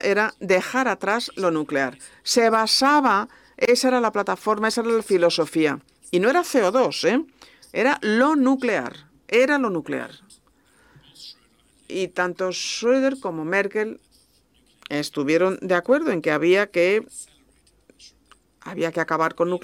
era dejar atrás lo nuclear. Se basaba, esa era la plataforma, esa era la filosofía. Y no era CO2, ¿eh? Era lo nuclear. Era lo nuclear. Y tanto Schröder como Merkel estuvieron de acuerdo en que había que acabar con nuclear.